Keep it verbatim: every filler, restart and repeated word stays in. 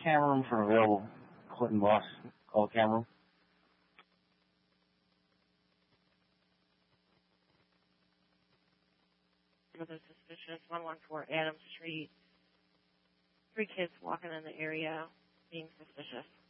camera room for available. Clinton Boss, call the camera room. Another suspicious, one one four Adams Street. Three kids walking in the area being suspicious.